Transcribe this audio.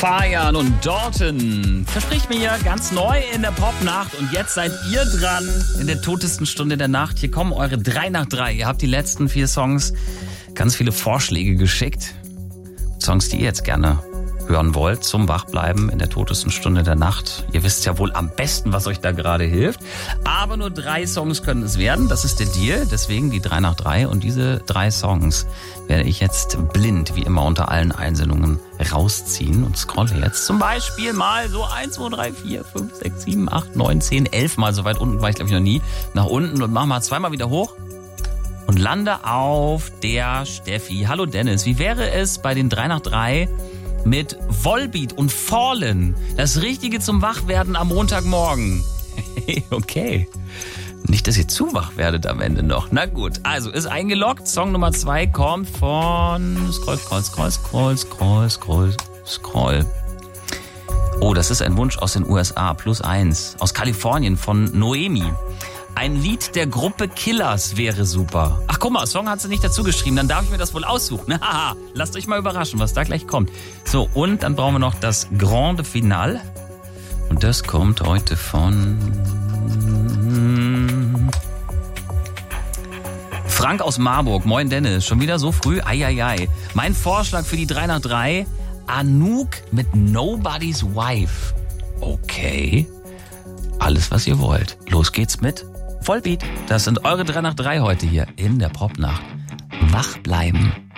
Fajan und Dalton verspricht mir hier ganz neu in der Popnacht und jetzt seid ihr dran in der totesten Stunde der Nacht. Hier kommen eure 3 nach 3. Ihr habt die letzten 4 Songs, ganz viele Vorschläge geschickt. Songs, die ihr jetzt gerne hören wollt zum Wachbleiben in der totesten Stunde der Nacht. Ihr wisst ja wohl am besten, was euch da gerade hilft. Aber nur 3 Songs können es werden. Das ist der Deal. Deswegen die 3 nach 3. Und diese 3 Songs werde ich jetzt blind, wie immer, unter allen Einsendungen rausziehen und scrolle jetzt zum Beispiel mal so 1, 2, 3, 4, 5, 6, 7, 8, 9, 10, 11 Mal. So weit unten war ich, glaube ich, noch nie. Nach unten und mach mal 2-mal wieder hoch. Und lande auf der Steffi. Hallo Dennis, wie wäre es bei den 3 nach 3 mit Volbeat und Fallen? Das Richtige zum Wachwerden am Montagmorgen. Okay. Nicht, dass ihr zu wach werdet am Ende noch. Na gut, also ist eingeloggt. Song Nummer 2 kommt von Scroll. Oh, das ist ein Wunsch aus den USA. +1. Aus Kalifornien von Noemi. Ein Lied der Gruppe Killers wäre super. Ach guck mal, Song hat sie nicht dazu geschrieben, dann darf ich mir das wohl aussuchen. Haha, lasst euch mal überraschen, was da gleich kommt. So, und dann brauchen wir noch das Grande Finale. Und das kommt heute von Frank aus Marburg. Moin Dennis, schon wieder so früh? Eieiei. Mein Vorschlag für die 3 nach 3, Anouk mit Nobody's Wife. Okay, alles was ihr wollt. Los geht's mit Vollbeat. Das sind eure 3 nach 3 heute hier in der Popnacht. Wach bleiben.